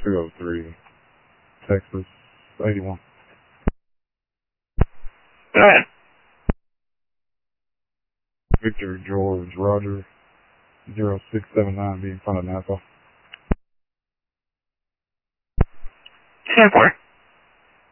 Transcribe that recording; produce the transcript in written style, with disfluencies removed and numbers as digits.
203, Texas 81. Go ahead. Victor George Roger 0679, be in front of Nassau. 10-4.